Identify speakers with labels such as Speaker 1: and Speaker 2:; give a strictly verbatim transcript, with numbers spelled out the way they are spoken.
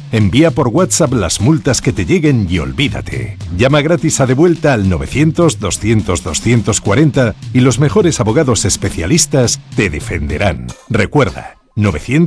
Speaker 1: Envía por WhatsApp las multas que te lleguen y olvídate. Llama gratis a Devuelta al novecientos, doscientos, doscientos cuarenta y los mejores abogados especialistas te defenderán. Recuerda, novecientos